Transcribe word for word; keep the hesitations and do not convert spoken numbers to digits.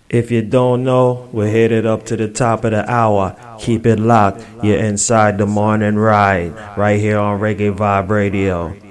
If you don't know, we're headed up to the top of the hour. Keep it locked. You're inside the morning ride, right here on Reggae Vibe Radio.